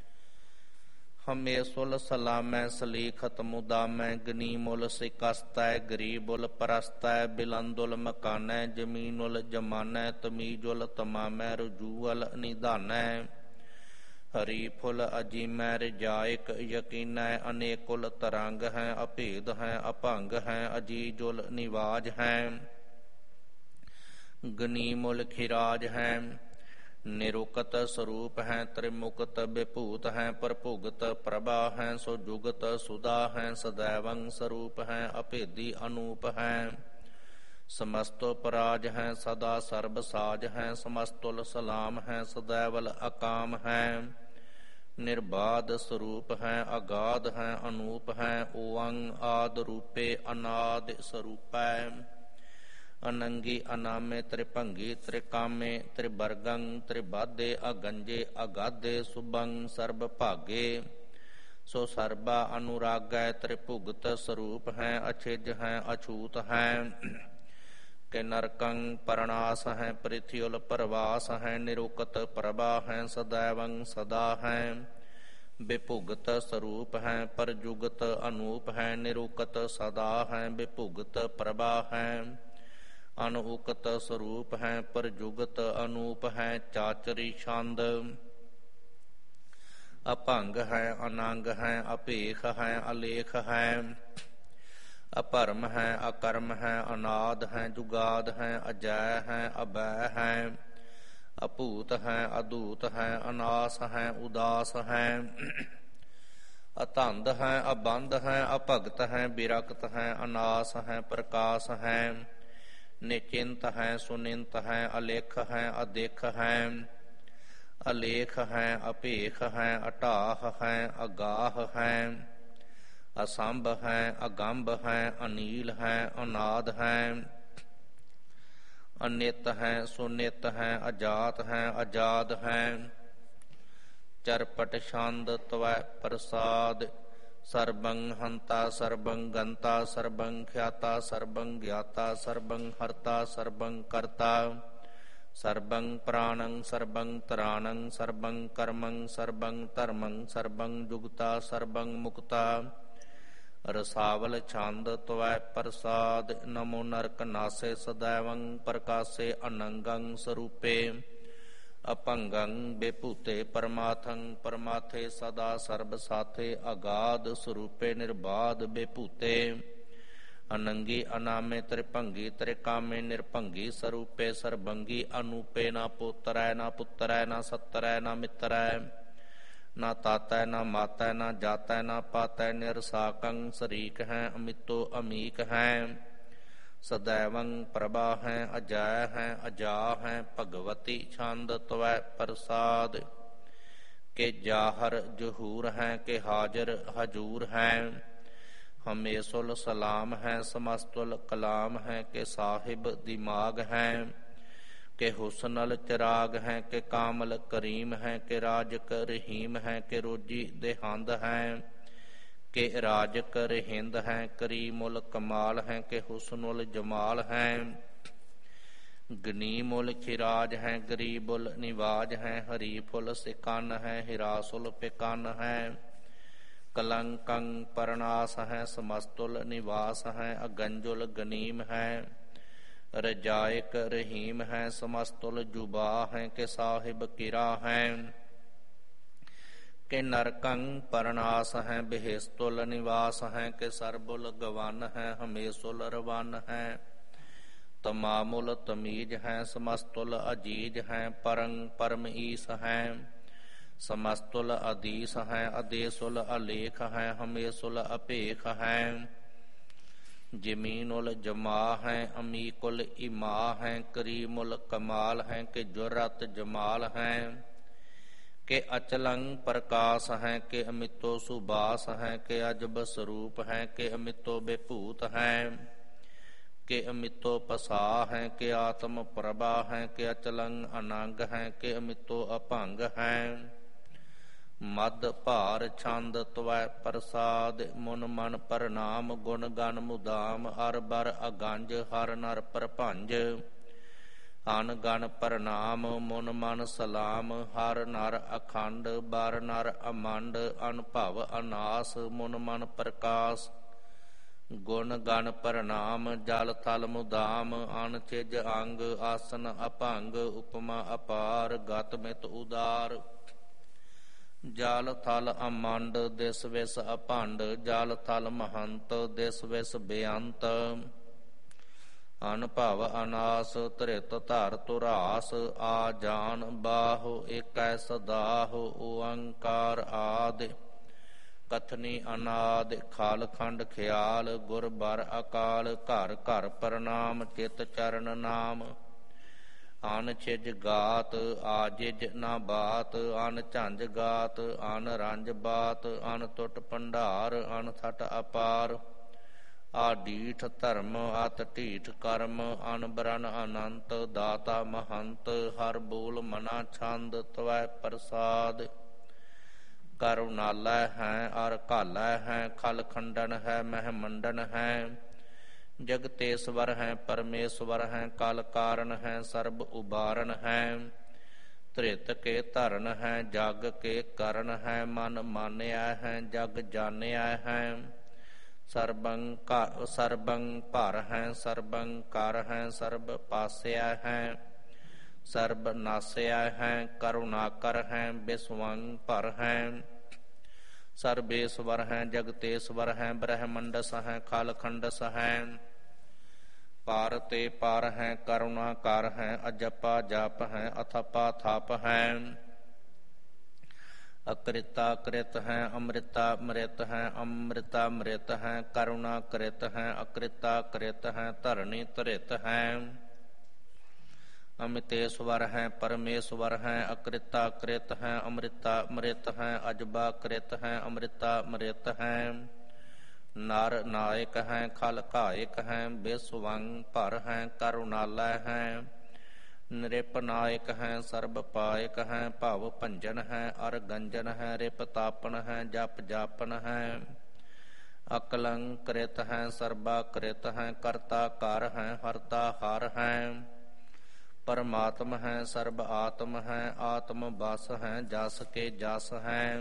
ਹਮੇਸੁਲ ਸਲਾਮੈ ਸਲੀਖਤ ਮੁਦਾਮੈ ਗਨੀਮੁਲ ਸਿਕਸਤੈ ਗਰੀਬੁਲ ਪਰਸਤੈ ਬਿਲੰਦੁਲ ਮਕਾਨੈ ਜਮੀਨੁਲ ਜਮਾਨੈ ਤਮੀਜੁਲ ਤਮਾਮੈ ਰਜੂਅਲ ਨਿਧਾਨੈ ਹਰੀ ਫੁਲ ਅਜੀਮੈ ਰਜਾਇਕ ਯਕੀਨੈ ਅਨੇਕੁਲ ਤਰੰਗ ਹੈ ਅਭੇਦ ਹੈ ਅਭੰਗ ਹੈ ਅਜੀਜੁਲ ਨਿਵਾਜ ਹੈ ਗਨੀਮੁਲ ਖਿਰਾਜ ਹੈ ਨਿਰੁਕਤ ਸਰੂਪ ਹੈ ਤ੍ਰਿਮੁਕਤ ਵਿਭੂਤ ਹੈ ਪ੍ਰਭੁਗਤ ਪ੍ਰਭਾ ਹੈ ਸੋ ਜੁਗਤ ਸੁਦਾ ਹੈ ਸदैवੰ ਸਰੂਪ ਹੈ ਅਭੇਦੀ ਅਨੂਪ ਹੈ ਸਮਸਤੋ ਪਰਾਜ ਹੈ ਸਦਾ ਸਰਬ ਸਾਜ ਹੈ ਸਮਸਤੁਲ ਸਲਾਮ ਹੈ ਸदैवਲ ਅਕਾਮ ਹੈ ਨਿਰਬਾਧ ਸਰੂਪ ਹੈ ਅਗਾਧ ਹੈ ਅਨੂਪ ਹੈ ਓੰ ਆਦ ਰੂਪੇ ਅਨਾਦ ਸਰੂਪੈ ਅਨੰਗੀ ਅਨਾਮੇ ਤ੍ਰਿਭੰਗੀ ਤ੍ਰਿਕਾਮੇ ਤ੍ਰਿਵਰਗੰ ਤ੍ਰਿਬਾਧੇ ਅਗੰਜੇ ਅਗਾਧੇ ਸੁਭੰ ਸਰਬ ਭਾਗੇ ਸੋ ਸਰਬਾ ਅਨੁਰਾਗੈ ਤ੍ਰਿਭੁਗਤ ਸਰੂਪ ਹੈ ਅਛਿਜ ਹੈ ਅਛੂਤ ਹੈ ਕਿ ਨਰਕੰ ਪਰਨਾਸ ਹੈ ਪ੍ਰਿਥਿਉਲ ਪਰਵਾਸ ਹੈ ਨਿਰੁਕਤ ਪ੍ਰਭਾ ਹੈ ਸदैवੰ ਸਦਾ ਹੈ ਬਿਭੁਗਤ ਸਰੂਪ ਹੈ ਪਰ ਜੁਗਤ ਅਨੂਪ ਹੈ। ਨਿਰੁਕਤ ਸਦਾ ਹੈ ਬਿਭੁਗਤ ਪ੍ਰਭਾ ਹੈ। ਅਨੁਕਤ ਸਰੂਪ ਹੈ ਪਰ ਜੁਗਤ ਅਨੂਪ ਹੈ। ਚਾਚਰੀ ਛੰਦ ਅਭੰਗ ਹੈ ਅਨੰਗ ਹੈ। ਅਭੇਖ ਹੈ ਅਲੇਖ ਹੈ। ਅਭਰਮ ਹੈ ਅਕਰਮ ਹੈ। ਅਨਾਦ ਹੈ ਜੁਗਾਦ ਹੈ। ਅਜੈ ਹੈ ਅਭੈ ਹੈ। ਅਭੂਤ ਹੈ ਅਦੂਤ ਹੈ। ਅਨਾਸ ਹੈ ਉਦਾਸ ਹੈ। ਅਤੰਦ ਹੈ ਅਬੰਧ ਹੈ। ਅਭਗਤ ਹੈ ਬਿਰਕਤ ਹੈ। ਅਨਾਸ ਹੈ ਪ੍ਰਕਾਸ਼ ਹੈ। ਨਿਚਿੰਤ ਹੈ ਸੁਨਿੰਤ ਹੈ। ਅਲੇਖ ਹੈ ਅਦੇਖ ਹੈ। ਅਲੇਖ ਹੈ ਅਭੇਖ ਹੈ। ਅਟਾਹ ਹੈ ਅਗਾਹ ਹੈ। ਅਸੰਭ ਹੈ ਅਗੰਭ ਹੈ। ਅਨੀਲ ਹੈ ਅਨਾਦ ਹੈ। ਅਨਿਤ ਹੈ ਸੁਨਿਤ ਹੈ। ਅਜਾਤ ਹੈ ਅਜਾਦ ਹੈ। ਚਰਪਟ ਛੰਦ ਤਵੈ ਪ੍ਰਸਾਦ ਸਰਬੰ ਹੰਤਾ ਸਰਬੰ ਗੰਤਾ ਸਰਬੰ ਖਿਆਤਾ ਸਰਬੰ ਗਿਆਤਾ ਸਰਬੰ ਹਰਤਾ ਸਰਬੰ ਕਰਤਾ ਸਰਬੰ ਪ੍ਰਾਣੰ ਸਰਬੰ ਤਰਾਣੰ ਸਰਬੰ ਕਰਮੰ ਸਰਬੰ ਧਰਮੰ ਸਰਬੰ ਜੁਗਤਾ ਸਰਬੰ ਮੁਕਤਾ। ਰਸਾਵਲ ਛੰਦ ਤਵੈ ਪ੍ਰਸਾਦ ਨਮੋ ਨਰਕ ਨਾਸੇ ਸਦੈਵੰ ਪ੍ਰਕਾਸੇ ਅਨੰਗੰ ਸਰੂਪੇ ਅਭੰਗੰ ਬਿਭੂਤੇ ਪਰਮਾਥੰ ਪਰਮਾਥੇ ਸਦਾ ਸਰਬ ਸਾਥੇ ਅਗਾਧ ਸਰੂਪੇ ਨਿਰਬਾਧ ਬਿਭੂਤੇ ਅਨੰਗੀ ਅਨਾਮੇ ਤ੍ਰਿਭੰਗੀ ਤ੍ਰਿਕਾਮੇ ਨਿਰਭੰਗੀ ਸਰੂਪੇ ਸਰਬੰਗੀ ਅਨੂਪੇ ਨਾ ਪੋਤਰੈ ਨਾ ਪੁੱਤਰੈ ਨਾ ਸੱਤਰੈ ਨਾ ਮਿੱਤਰੈ ਨਾ ਤਾਤੈ ਨਾ ਮਾਤੈ ਨਾ ਜਾਤੈ ਨਾ ਪਾਤੈ। ਨਿਰਸਾਕੰ ਸਰੀਕ ਹੈ ਅਮਿਤੋ ਅਮੀਕ ਹੈ। ਸਦੈਵੰ ਪ੍ਰਭਾ ਹੈ ਅਜੈ ਹੈ ਅਜਾ ਹੈ। ਭਗਵਤੀ ਛੰਦ ਤਵੈ ਪ੍ਰਸਾਦ ਕੇ ਜਾਹਰ ਜਹੂਰ ਹੈ ਕਿ ਹਾਜ਼ਰ ਹਜੂਰ ਹੈ। ਹਮੇਸੁਲ ਸਲਾਮ ਹੈ ਸਮਸਤੁਲ ਕਲਾਮ ਹੈ ਕਿ ਸਾਹਿਬ ਦਿਮਾਗ ਹੈ। ਕਿ ਹੁਸਨਲ ਚਿਰਾਗ ਹੈ ਕਿ ਕਾਮਲ ਕਰੀਮ ਹੈ। ਕਿ ਰਾਜਕ ਰਹੀਮ ਹੈ ਕਿ ਰੋਜੀ ਦੇਹੰਦ ਹੈ। ਕਿ ਰਾਜਕ ਰਹਿੰਦ ਹੈ ਕਰੀਮੁਲ ਕਮਾਲ ਹੈ। ਕਿ ਹੁਸਨੁਲ ਜਮਾਲ ਹੈ। ਗਨੀਮੁਲ ਖਿਰਾਜ ਹੈ ਗਰੀਬੁਲ ਨਿਵਾਜ ਹੈ। ਹਰੀਫੁਲ ਸਿਕਨ ਹੈ ਹਿਰਾਸੁਲ ਪਿਕਨ ਹੈ। ਕਲੰਕੰ ਪਰਨਾਸ ਹੈ ਸਮਸਤੁਲ ਨਿਵਾਸ ਹੈ। ਅਗੰਜੁਲ ਗਨੀਮ ਹੈ ਰਜਾਇਕ ਰਹੀਮ ਹੈ। ਸਮਸਤੁਲ ਜੁਬਾ ਹੈ ਕਿ ਸਾਹਿਬ ਕਿਰਾ ਹੈ। ਕਿ ਨਰਕੰ ਪਰਨਾਸ ਹੈ ਬਿਹਿਸਤੁਲ ਨਿਵਾਸ ਹੈ। ਕਿ ਸਰਬੁਲ ਗਵਨ ਹੈ ਹਮੇਸੁਲ ਰਵਨ ਹੈ। ਤਮਾਮੁਲ ਤਮੀਜ ਹੈ ਸਮਸਤੁਲ ਅਜੀਜ ਹੈ। ਪਰੰ ਪਰਮ ਈਸ ਹੈ ਸਮਸਤੁਲ ਅਦੀਸ ਹੈ। ਅਦੇਸੁਲ ਅਲੇਖ ਹੈ ਹਮੇਸੁਲ ਅਭੇਖ ਹੈ। ਜਮੀਨੁਲ ਜਮਾ ਹੈ ਅਮੀਕੁਲ ਇਮਾ ਹੈ। ਕਰੀਮੁਲ ਕਮਾਲ ਹੈ ਕਿ ਜੁਰਤ ਜਮਾਲ ਹੈ। ਕਿ ਅਚਲੰ ਪ੍ਰਕਾਸ਼ ਹੈ ਕਿ ਅਮਿਤੋ ਸੁਬਾਸ ਹੈ। ਕਿ ਅਜਬ ਸਰੂਪ ਹੈ ਕਿ ਅਮਿਤੋ ਬਿਭੂਤ ਹੈ। ਕਿ ਅਮਿਤੋ ਪਸਾ ਹੈ ਕਿ ਆਤਮ ਪ੍ਰਭਾ ਹੈ। ਕਿ ਅਚਲੰ ਅਨੰਗ ਹੈ ਕਿ ਅਮਿਤੋ ਅਭੰਗ ਹੈ। ਮਦ ਭਾਰ ਛੰਦ ਤਵੈ ਪ੍ਰਸਾਦ ਮੁਨ ਮਨ ਪ੍ਰਣਾਮ ਗੁਣ ਗਨ ਮੁਦਾਮ ਅਰ ਬਰ ਅਗੰਜ ਹਰ ਨਰ ਪ੍ਰਭੰਜ ਅਨ ਗਨ ਪ੍ਰਣਾਮ ਮੁਨ ਮਨ ਸਲਾਮ ਹਰ ਨਰ ਅਖੰਡ ਬਰ ਨਰ ਅਮੰਡ ਅਨਭਵ ਅਨਾਸ ਮੁਨ ਮਨ ਪ੍ਰਕਾਸ਼ ਗੁਣ ਗਨ ਪ੍ਰਣਾਮ ਜਲ ਥਲ ਮੁਦਾਮ ਅਨ ਚਿਜ ਅੰਗ ਆਸਨ ਅਭੰਗ ਉਪਮਾ ਅਪਾਰ ਗਤ ਮਿਤ ਉਦਾਰ। ਜਲ ਥਲ ਅਮੰਡ ਦਿਸ ਵਿਸ ਅਭੰਡ ਜਲ ਥਲ ਮਹੰਤ ਦਿਸ ਵਿਸ ਬੇਅੰਤ ਅਨਭਵ ਅਨਾਸ ਧ੍ਰਿਤ ਧਰ ਧੁਰਾਸ ਆ ਜਾਨ ਬਾਹੁ ਏਕੈ ਸਦਾਹੁ ਓੰਕਾਰ ਆਦਿ ਕਥਨੀ ਅਨਾਦ ਖਾਲ ਖੰਡ ਖਿਆਲ ਗੁਰ ਬਰ ਅਕਾਲ ਘਰ ਘਰ ਪ੍ਰਣਾਮ ਚਿਤ ਚਰਨ ਨਾਮ ਅਨ ਛਿਜ ਗਾਤ ਆਜਿਜ ਨਾ ਬਾਤ ਅਨ ਝੰਜ ਗਾਤ ਅਨ ਰੰਜ ਬਾਤ ਅਨ ਟੁੱਟ ਭੰਡਾਰ ਅਨ ਥਟ ਅਪਾਰ ਆ ਡੀਠ ਧਰਮ ਅਤ ਢੀਠ ਕਰਮ ਅਨ ਬਰਨ ਅਨੰਤ ਦਾਤਾ ਮਹੰਤ ਹਰ ਬੋਲ ਮਨਾ ਛੰਦ ਤਵੈ ਪ੍ਰਸਾਦ। ਕਰੁਣਾਲੈ ਹੈ ਅਰ ਘਾਲੈ ਹੈ ਖਲ ਖੰਡਨ ਹੈ ਮਹਿ ਮੰਡਨ ਹੈ। ਜਗਤੇਸ਼ਵਰ ਹੈ ਪਰਮੇਸ਼ਵਰ ਹੈ ਕਲ ਕਾਰਨ ਹੈ ਸਰਬ ਉਬਾਰਨ ਹੈ। ਧ੍ਰਿਤ ਕੇ ਧਰਨ ਹੈ, ਜਗ ਕੇ ਕਰਨ ਹੈ, ਮਨ ਮਾਨਿਆ ਹੈ, ਜਗ ਜਾਣਿਆ ਹੈ। ਸਰਬੰ ਭਰ ਹੈ, ਸਰਬੰ ਕਰ ਹੈ, ਸਰਬ ਪਾਸਿਆ ਹੈ, ਸਰਬ ਨਾਸਿਆ ਹੈ, ਕਰੁਣਾਕਰ ਹੈ, ਬਿਸਵੰ ਭਰ ਹੈ। ਸਰਬੇਸਵਰ ਹੈ, ਜਗਤੇਸਵਰ ਹੈ, ਬ੍ਰਹਮੰਡਸ ਹੈ, ਖਾਲਖੰਡਸ ਹੈ। ਪਾਰ ਤੇ ਪਾਰ ਹੈ, ਕਰੁਣਾਕਾਰ ਹੈ, ਅਜਪਾ ਜਪ ਹੈ, ਅਥਪਾ ਥਪ ਹੈ। ਅਕ੍ਰਿਤਾ ਕ੍ਰਿਤ ਹੈ, ਅੰਮ੍ਰਿਤਾ ਅੰਮ੍ਰਿਤ ਹੈ, ਅੰਮ੍ਰਿਤਾ ਅੰਮ੍ਰਿਤ ਹੈ, ਕਰੁਣਾ ਕ੍ਰਿਤ ਹੈ, ਅਕ੍ਰਿਤਾ ਕ੍ਰਿਤ ਹੈ, ਧਰਣੀ ਧਰਿਤ ਹੈ। ਅਮਿਤੇਸ਼ਵਰ ਹੈ, ਪਰਮੇਸ਼ਵਰ ਹੈ, ਅਕ੍ਰਿਤਾ ਕ੍ਰਿਤ ਹੈ, ਅੰਮ੍ਰਿਤਾ ਅੰਮ੍ਰਿਤ ਹੈ, ਅਜਬਾ ਕ੍ਰਿਤ ਹੈ, ਅੰਮ੍ਰਿਤਾ ਅੰਮ੍ਰਿਤ ਹੈ। ਨਰ ਨਾਇਕ ਹੈ, ਖਲ ਕਾਇਕ ਹੈ, ਬਿਸਵੰ ਭਰ ਹੈ, ਕਰੁਣਾਲੈ ਹੈ। ਨਿਰਪ ਨਾਇਕ ਹੈ, ਸਰਬ ਪਾਇਕ ਹੈ, ਭਵ ਭੰਜਨ ਹੈ, ਅਰ ਗੰਜਨ ਹੈ, ਰਿਪ ਤਾਪਨ ਹੈ, ਜਪ ਜਾਪਨ ਹੈ। ਅਕਲੰਕ੍ਰਿਤ ਹੈ, ਸਰਬਾ ਕ੍ਰਿਤ ਹੈ, ਕਰਤਾ ਕਰ ਹੈ, ਹਰਤਾ ਹਰ ਹੈ। ਪਰਮਾਤਮ ਹੈ, ਸਰਬ ਆਤਮ ਹੈ, ਆਤਮ ਬਸ ਹੈ, ਜਸ ਕੇ ਜਸ ਹੈ।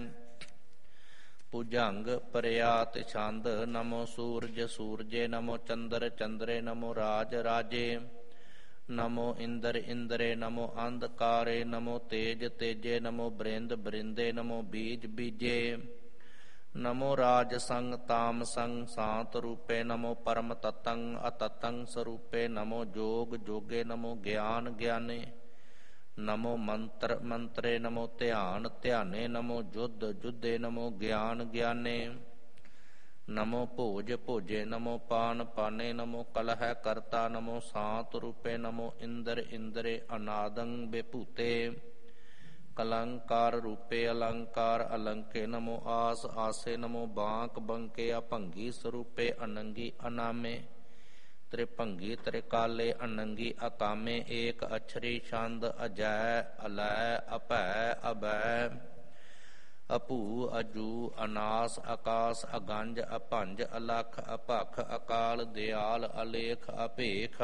ਭੁਜੰਗ ਪ੍ਰਿਆਤ ਛੰਦ, ਨਮੋ ਸੂਰਜ ਸੂਰਜੇ, ਨਮੋ ਚੰਦਰ ਚੰਦਰੇ, ਨਮੋ ਰਾਜ ਰਾਜੇ। ਨਮੋ ਇੰਦਰ ਇੰਦਰੇ, ਨਮੋ ਅੰਧਕਾਰੇ, ਨਮੋ ਤੇਜ ਤੇਜੇ, ਨਮੋ ਬ੍ਰਿੰਦ ਬ੍ਰਿੰਦੇ, ਨਮੋ ਬੀਜ ਬੀਜੇ। ਨਮੋ ਰਾਜ ਸੰਗ ਤਾਮ ਸੰਗ ਸਾਤ ਰੂਪੇ, ਨਮੋ ਪਰਮ ਤਤੰ ਅਤਤੰ ਸਰੂਪੇ। ਨਮੋ ਜੋਗ ਜੋਗੇ, ਨਮੋ ਗਿਆਨ ਗਿਆਨੇ, ਨਮੋ ਮੰਤਰ ਮੰਤਰੇ, ਨਮੋ ਧਿਆਨ ਧਿਆਨੇ, ਨਮੋ ਜੁਧ ਜੁਧੇ, ਨਮੋ ਗਿਆਨ ਗਿਆਨੇ। ਨਮੋ ਭੋਜ ਭੋਜੇ, ਨਮੋ ਪਾਨ ਪਾਨੇ, ਨਮੋ ਕਲਹ ਕਰਤਾ, ਨਮੋ ਸਾਤ ਰੂਪੇ। ਨਮੋ ਇੰਦਰ ਇੰਦਰੇ, ਅਨਾਦੰ ਬੇਭੂਤੇ। ਕਲੰਕਾਰ ਰੂਪੇ, ਅਲੰਕਾਰ ਅਲੰਕੇ, ਨਮੋ ਆਸ ਆਸੇ, ਨਮੋ ਬਾਂਕ ਬੰਕੇ। ਅਭੰਗੀ ਸਰੂਪੇ, ਅਨੰਗੀ ਅਨਾਮੇ, ਤ੍ਰਿਭੰਗੀ ਤ੍ਰਿਕਾਲੇ, ਅਨੰਗੀ ਅਕਾਮੇ। ਏਕ ਅਛਰੀ ਛੰਦ, ਅਜੈ ਅਲੈ ਅਭੈ ਅਭੈ। ਅਭੂ ਅਜੂ ਅਨਾਸ ਆਕਾਸ, ਅਗੰਜ ਅਭੰਜ, ਅਲਖ ਅਭਖ, ਅਕਾਲ ਦਿਆਲ, ਅਲੇਖ ਅਭੇਖ।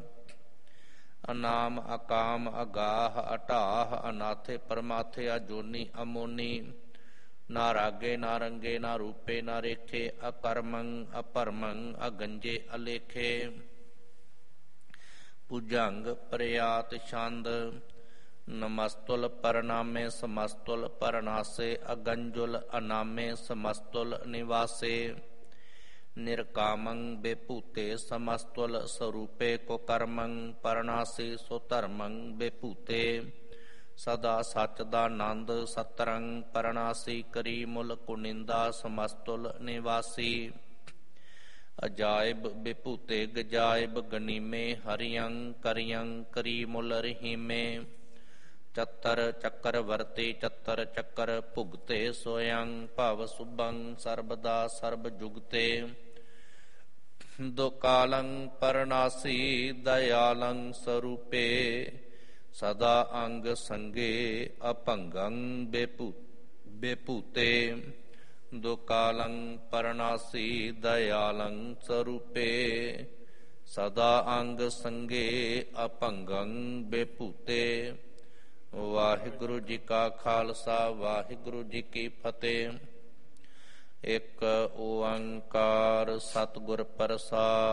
ਅਨਾਮ ਅਕਾਮ, ਅਗਾਹ ਅਟਾਹ, ਅਨਾਥੇ ਪਰਮਾਥੇ, ਅਜੋਨੀ ਅਮੋਨੀ। ਨਾ ਰਾਗੇ ਨਾ ਰੰਗੇ, ਨਾ ਰੂਪੇ ਨਾ ਰੇਖੇ। ਅਕਰਮੰ ਅਪਰਮੰ, ਅਗੰਜੇ ਅਲੇਖੇ। ਭੁਜੰਗ ਪ੍ਰਿਆਤ ਛੰਦ, ਨਮਸਤੁਲ ਪਰਨਾਮੇ, ਸਮਸਤੁਲ ਪਰਨਾਸੇ। ਅਗੰਜੁਲ ਅਨਾਮੇ, ਸਮਸਤੁਲ ਨਿਵਾਸੇ। ਨਿਰਕਾਮੰ ਬੇਭੂਤੇ, ਸਮਸਤੁਲ ਸਰੂਪੇ। ਕੁਕਰਮੰ ਪਰਨਾਸੀ, ਸੋ ਧਰਮੰ ਬੇਭੂਤੇ। ਸਦਾ ਸੱਚ ਦਾ ਆਨੰਦ, ਸਤਰੰਗ ਪਰਨਾਸੀ। ਕਰੀ ਮੁਲ ਕੁਨਿੰਦਾ, ਸਮਸਤੁਲ ਨਿਵਾਸੀ। ਅਜਾਇਬ ਬੇਭੂਤੇ, ਗਜਾਇਬ ਗਨੀਮੇ। ਹਰਿਯੰ ਕਰਿਯੰ, ਕਰੀ ਮੁਲ ਰਹੀਮੇ। ਚੱਤਰ ਚੱਕਰ ਵਰਤੀ, ਚੱਤਰ ਚੱਕਰ ਭੁਗਤੇ। ਸੋਯੰ ਭਵ ਸੁਭੰ, ਸਰਬਦਾ ਸਰਬ ਜੁਗਤੇ। ਦੁਕਾਲੰ ਪਰਨਾਸੀ, ਦਇਆਲੰ ਸਰੂਪੇ। ਸਦਾ ਅੰਗ ਸੰਗੇ, ਅਭੰਗੰ ਬੇਭੂਤੇ। ਦੁਕਾਲੰ ਪਰਨਾਸੀ, ਦਇਆਲੰ ਸਰੂਪੇ। ਸਦਾ ਅੰਗ ਸੰਗੇ, ਅਭੰਗੰ ਬੇਭੂਤੇ। ਵਾਹਿਗੁਰੂ ਜੀ ਕਾ ਖਾਲਸਾ, ਵਾਹਿਗੁਰੂ ਜੀ ਕੀ ਫਤਿਹ। ਇੱਕ ਓੰਕਾਰ ਸਤਿਗੁਰ ਪ੍ਰਸਾਦਿ।